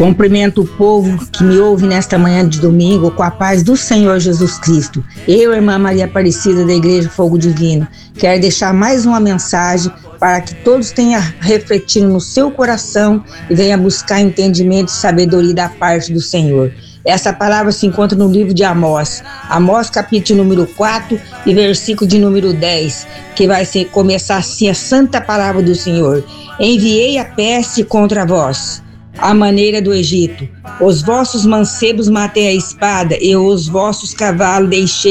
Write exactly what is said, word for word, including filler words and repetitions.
Cumprimento o povo que me ouve nesta manhã de domingo com a paz do Senhor Jesus Cristo. Eu, irmã Maria Aparecida da Igreja Fogo Divino, quero deixar mais uma mensagem para que todos tenham refletido no seu coração e venham buscar entendimento e sabedoria da parte do Senhor. Essa palavra se encontra no livro de Amós, Amós capítulo número quatro e versículo de número dez, que vai ser, começar assim a santa palavra do Senhor. Enviei a peste contra vós, a maneira do Egito. Os vossos mancebos matei a espada, e os vossos cavalos deixei